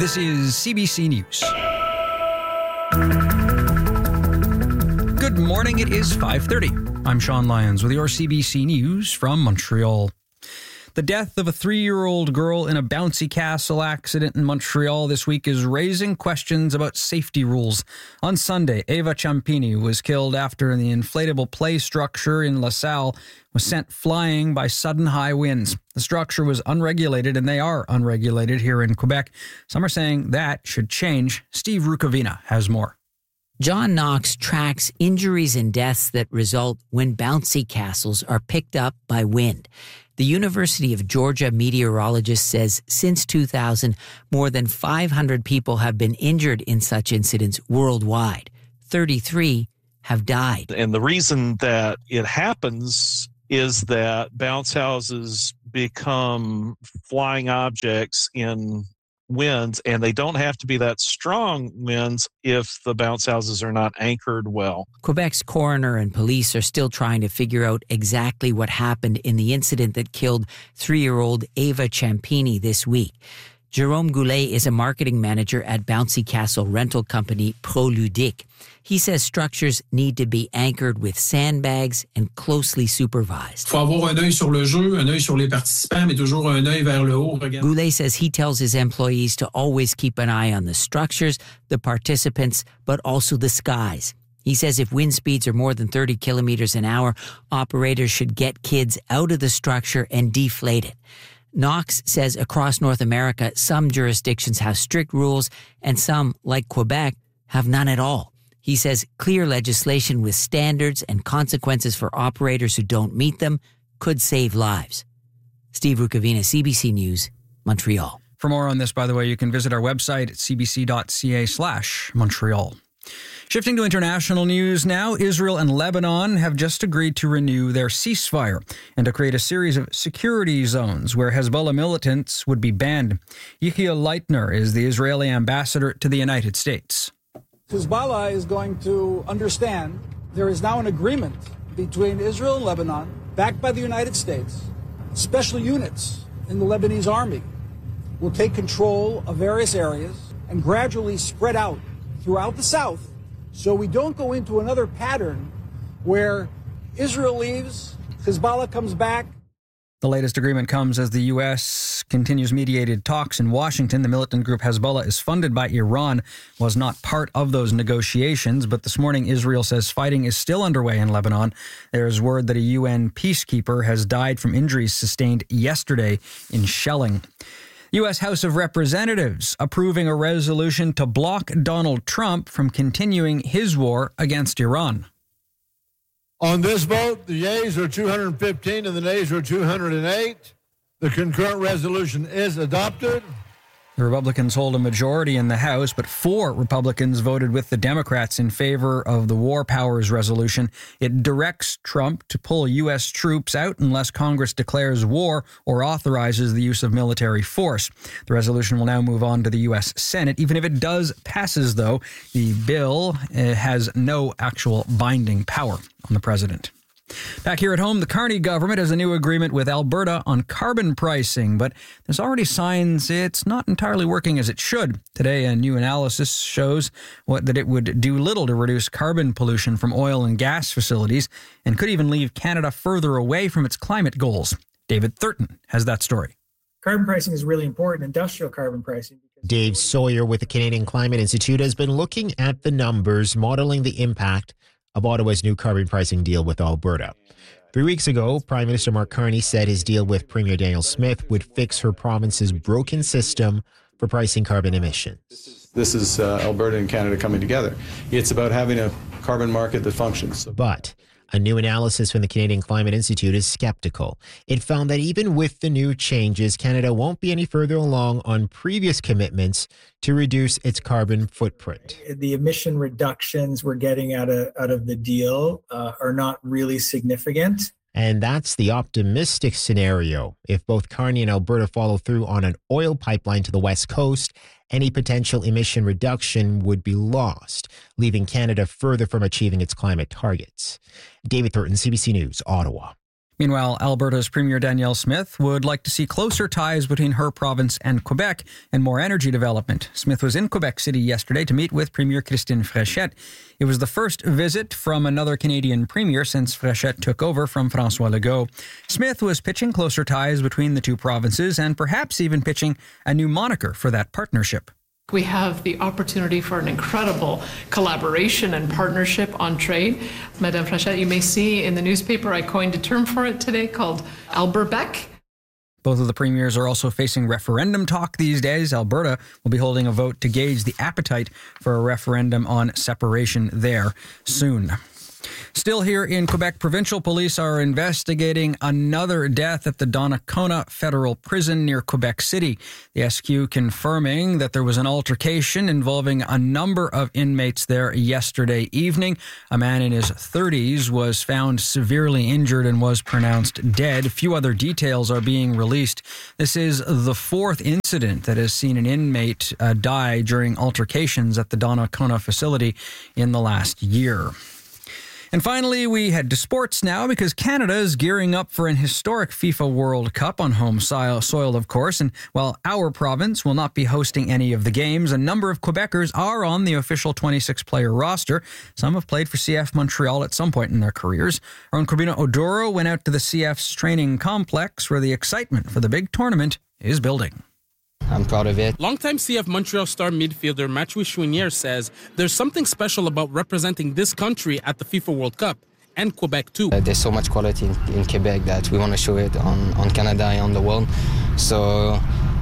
This is CBC News. Good morning, it is 5:30. I'm Sean Lyons with your CBC News from Montreal. The death of a 3-year-old girl in a bouncy castle accident in Montreal this week is raising questions about safety rules. On Sunday, Eva Ciampini was killed after the inflatable play structure in LaSalle was sent flying by sudden high winds. The structure was unregulated, and they are unregulated here in Quebec. Some are saying that should change. Steve Rukavina has more. John Knox tracks injuries and deaths that result when bouncy castles are picked up by wind. The University of Georgia meteorologist says since 2000, more than 500 people have been injured in such incidents worldwide. 33 have died. And the reason that it happens is that bounce houses become flying objects in winds, and they don't have to be that strong winds if the bounce houses are not anchored well. Quebec's coroner and police are still trying to figure out exactly what happened in the incident that killed 3-year-old Eva Ciampini this week. Jérôme Goulet is a marketing manager at bouncy castle rental company ProLudique. He says structures need to be anchored with sandbags and closely supervised. Faut avoir un œil sur le jeu, un œil sur les participants, mais toujours un œil vers le haut. Goulet says he tells his employees to always keep an eye on the structures, the participants, but also the skies. He says if wind speeds are more than 30 kilometers an hour, operators should get kids out of the structure and deflate it. Knox says across North America, some jurisdictions have strict rules and some, like Quebec, have none at all. He says clear legislation with standards and consequences for operators who don't meet them could save lives. Steve Rukavina, CBC News, Montreal. For more on this, by the way, you can visit our website at cbc.ca/Montreal. Shifting to international news now, Israel and Lebanon have just agreed to renew their ceasefire and to create a series of security zones where Hezbollah militants would be banned. Yechiel Leitner is the Israeli ambassador to the United States. Hezbollah is going to understand there is now an agreement between Israel and Lebanon, backed by the United States. Special units in the Lebanese army will take control of various areas and gradually spread out throughout the south, so we don't go into another pattern where Israel leaves, Hezbollah comes back. The latest agreement comes as the U.S. continues mediated talks in Washington. The militant group Hezbollah is funded by Iran, was not part of those negotiations, but this morning Israel says fighting is still underway in Lebanon. There's word that a UN peacekeeper has died from injuries sustained yesterday in shelling. U.S. House of Representatives approving a resolution to block Donald Trump from continuing his war against Iran. On this vote, the yeas are 215 and the nays are 208. The concurrent resolution is adopted. The Republicans hold a majority in the House, but 4 Republicans voted with the Democrats in favor of the War Powers Resolution. It directs Trump to pull U.S. troops out unless Congress declares war or authorizes the use of military force. The resolution will now move on to the U.S. Senate. Even if it does passes, though, the bill has no actual binding power on the president. Back here at home, the Carney government has a new agreement with Alberta on carbon pricing, but there's already signs it's not entirely working as it should. Today, a new analysis shows that it would do little to reduce carbon pollution from oil and gas facilities and could even leave Canada further away from its climate goals. David Thurton has that story. Carbon pricing is really important, industrial carbon pricing. Dave Sawyer with the Canadian Climate Institute has been looking at the numbers, modeling the impact of Ottawa's new carbon pricing deal with Alberta. 3 weeks ago, Prime Minister Mark Carney said his deal with Premier Danielle Smith would fix her province's broken system for pricing carbon emissions. This is Alberta and Canada coming together. It's about having a carbon market that functions. But a new analysis from the Canadian Climate Institute is skeptical. It found that even with the new changes, Canada won't be any further along on previous commitments to reduce its carbon footprint. The emission reductions we're getting out of the deal are not really significant. And that's the optimistic scenario. If both Carney and Alberta follow through on an oil pipeline to the West Coast, any potential emission reduction would be lost, leaving Canada further from achieving its climate targets. David Thurton, CBC News, Ottawa. Meanwhile, Alberta's Premier Danielle Smith would like to see closer ties between her province and Quebec and more energy development. Smith was in Quebec City yesterday to meet with Premier Christine Fréchette. It was the first visit from another Canadian premier since Fréchette took over from François Legault. Smith was pitching closer ties between the two provinces and perhaps even pitching a new moniker for that partnership. We have the opportunity for an incredible collaboration and partnership on trade. Madame Fréchette, you may see in the newspaper, I coined a term for it today called Alberbec. Both of the premiers are also facing referendum talk these days. Alberta will be holding a vote to gauge the appetite for a referendum on separation there soon. Still here in Quebec, provincial police are investigating another death at the Donnacona Federal Prison near Quebec City. The SQ confirming that there was an altercation involving a number of inmates there yesterday evening. A man in his 30s was found severely injured and was pronounced dead. Few other details are being released. This is the fourth incident that has seen an inmate die during altercations at the Donnacona facility in the last year. And finally, we head to sports now because Canada is gearing up for an historic FIFA World Cup on home soil, of course. And while our province will not be hosting any of the games, a number of Quebecers are on the official 26-player roster. Some have played for CF Montreal at some point in their careers. Our own Corbina Oduro went out to the CF's training complex where the excitement for the big tournament is building. I'm proud of it. Longtime CF Montreal star midfielder Mathieu Chouinière says there's something special about representing this country at the FIFA World Cup, and Quebec too. There's so much quality in Quebec that we want to show it on Canada and on the world. So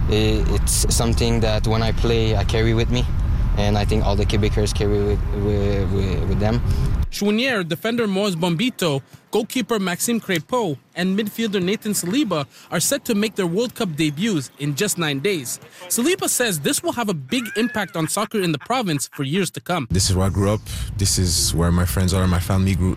it's something that when I play, I carry with me. And I think all the Quebecers carry with them. Chouinière, defender Moise Bombito, goalkeeper Maxime Crépeau, and midfielder Nathan Saliba are set to make their World Cup debuts in just 9 days. Saliba says this will have a big impact on soccer in the province for years to come. This is where I grew up. This is where my friends are. My family grew,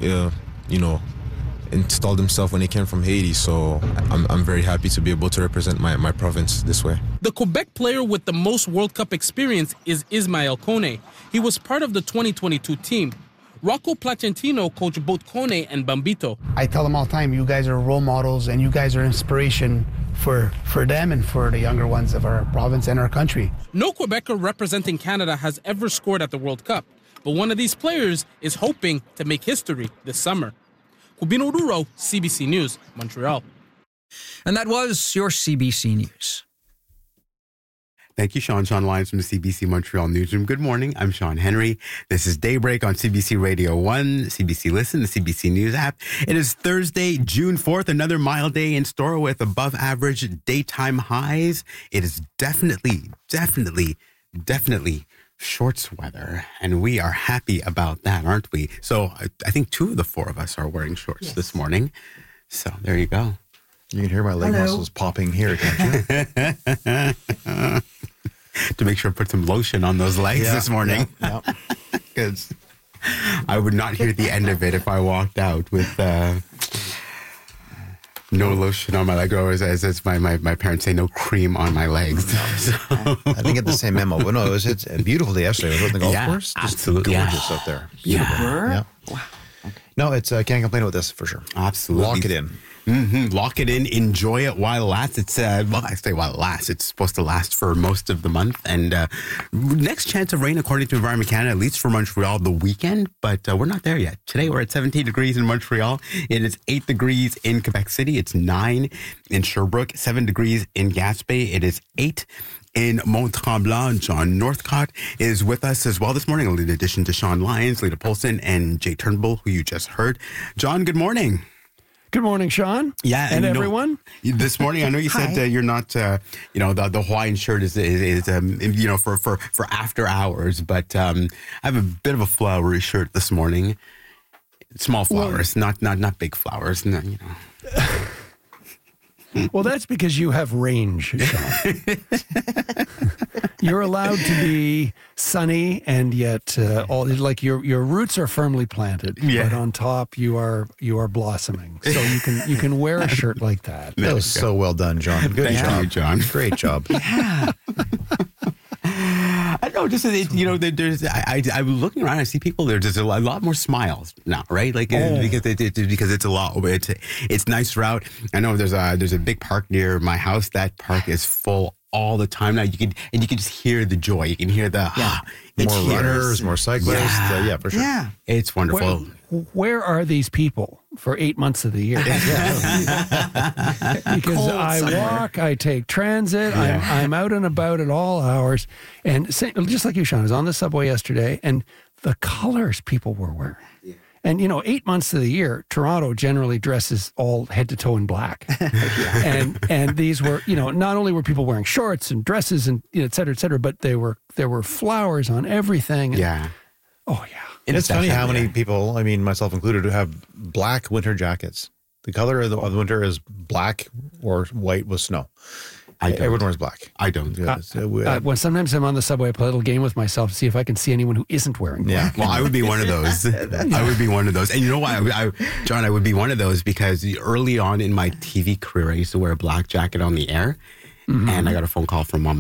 installed themselves when they came from Haiti. So I'm very happy to be able to represent my province this way. The Quebec player with the most World Cup experience is Ismael Kone. He was part of the 2022 team. Rocco Placentino coached both Kone and Bombito. I tell them all the time, you guys are role models and you guys are inspiration for them and for the younger ones of our province and our country. No Quebecer representing Canada has ever scored at the World Cup, but one of these players is hoping to make history this summer. Corbina Oduro, CBC News, Montreal. And that was your CBC News. Thank you, Sean. Sean Lyons from the CBC Montreal Newsroom. Good morning. I'm Sean Henry. This is Daybreak on CBC Radio 1, CBC Listen, the CBC News app. It is Thursday, June 4th, another mild day in store with above average daytime highs. It is definitely shorts weather, and we are happy about that, aren't we? So I think 2 of the 4 of us are wearing shorts this morning. So there you go. You can hear my leg muscles popping here, can't you? To make sure I put some lotion on those legs this morning. Because I would not hear the end of it if I walked out with no lotion on my leg, or as my parents say, no cream on my legs. So. I didn't get the same memo. But no, it's a beautiful day yesterday. I was on the golf course. Absolutely. Gorgeous out there. Beautiful. Yeah. Wow. Okay. No, it's can't complain with this for sure. Absolutely. Lock it in. Mm-hmm. Lock it in. Enjoy it while it lasts. It's I say while it lasts. It's supposed to last for most of the month. And next chance of rain, according to Environment Canada, at least for Montreal, the weekend. But we're not there yet. Today we're at 17 degrees in Montreal. It is 8 degrees in Quebec City. It's 9 in Sherbrooke. 7 degrees in Gaspé. It is 8 in Mont-Tremblant. John Northcott is with us as well this morning, in addition to Sean Lyons, Lita Polson, and Jay Turnbull, who you just heard. John, good morning. Good morning, Sean. Yeah, and everyone. This morning, I know you said you're not. The Hawaiian shirt is for after hours, but I have a bit of a flowery shirt this morning. Small flowers, not big flowers. No, Well, that's because you have range, Sean. You're allowed to be sunny, and yet your roots are firmly planted. Yeah. But on top, you are blossoming. So you can wear a shirt like that. That was so well done, John. Good job, John. Great job. Yeah. I don't know, No, just there's. I'm looking around. I see people. There's a lot more smiles now, right? Like because it's a lot. It's nice route. I know there's a big park near my house. That park is full all the time now. You can just hear the joy. You can hear the more runners, more cyclists. Yeah, for sure. Yeah, it's wonderful. Where are these people for 8 months of the year? Because I walk, I take transit, I'm out and about at all hours. And just like you, Sean, I was on the subway yesterday, and the colors people were wearing. Yeah. And, 8 months of the year, Toronto generally dresses all head to toe in black. and these were, not only were people wearing shorts and dresses and, et cetera, but there were flowers on everything. Yeah. Oh, yeah. It's funny how many people, I mean, myself included, who have black winter jackets. The color of the winter is black or white with snow. Everyone wears black. I don't. When sometimes I'm on the subway, I play a little game with myself to see if I can see anyone who isn't wearing black. Yeah. Well, I would be one of those. I would be one of those. And you know why? John, I would be one of those because early on in my TV career, I used to wear a black jacket on the air. Mm-hmm. And I got a phone call from Mom